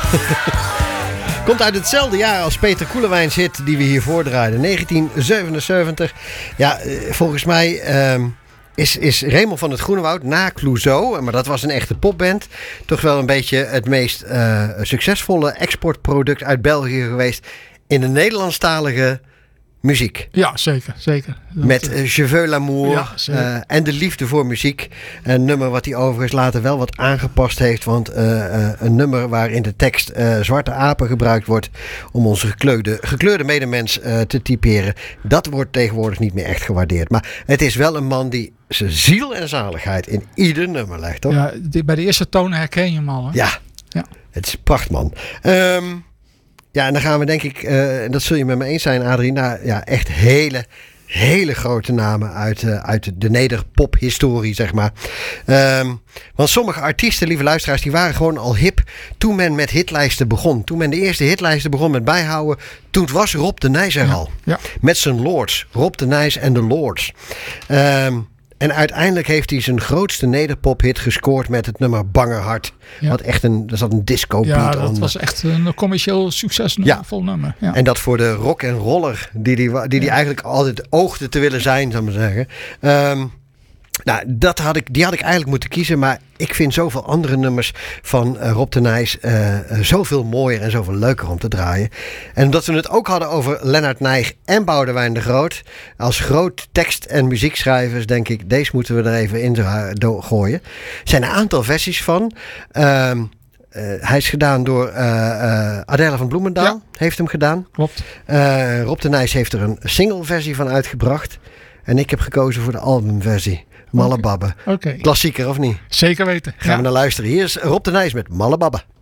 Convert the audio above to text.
Komt uit hetzelfde jaar als Peter Koelenwijns hit die we hier voordraaiden. 1977. Ja, volgens mij is Raymond van het Groenewoud na Clouseau, maar dat was een echte popband, toch wel een beetje het meest succesvolle exportproduct uit België geweest in de Nederlandstalige muziek. Ja, zeker. Met Je veux l'amour en de liefde voor muziek. Een nummer wat hij overigens later wel wat aangepast heeft. Want een nummer waarin de tekst zwarte apen gebruikt wordt om onze gekleurde medemens te typeren. Dat wordt tegenwoordig niet meer echt gewaardeerd. Maar het is wel een man die zijn ziel en zaligheid in ieder nummer legt, toch? Ja, bij de eerste toon herken je hem al. Hè? Ja, het is prachtman. Ja, en dan gaan we denk ik, en dat zul je met me eens zijn, Adrie, naar echt hele grote namen uit de nederpop-historie, zeg maar. Want sommige artiesten, lieve luisteraars, die waren gewoon al hip toen men met hitlijsten begon. Toen men de eerste hitlijsten begon met bijhouden, toen was Rob de Nijs er al. Ja. Met zijn Lords. Rob de Nijs en de Lords. En uiteindelijk heeft hij zijn grootste nederpop-hit gescoord met het nummer Bangerhart. Ja. Wat echt er zat een disco-beat on. Ja, dat was echt een commercieel succesvol nummer. Ja. En dat voor de rock en roller die eigenlijk altijd oogde te willen zijn, zou ik maar zeggen. Nou, die had ik eigenlijk moeten kiezen. Maar ik vind zoveel andere nummers van Rob de Nijs zoveel mooier en zoveel leuker om te draaien. En omdat we het ook hadden over Lennart Nijg en Boudewijn de Groot. Als groot tekst- en muziekschrijvers denk ik, deze moeten we er even in gooien. Er zijn een aantal versies van. Hij is gedaan door Adèle van Bloemendaal. Heeft hem gedaan. Klopt. Rob de Nijs heeft er een single versie van uitgebracht. En ik heb gekozen voor de albumversie. Malle Babbe. Okay. Klassieker of niet? Zeker weten. Gaan we naar luisteren. Hier is Rob de Nijs met Malle Babbe.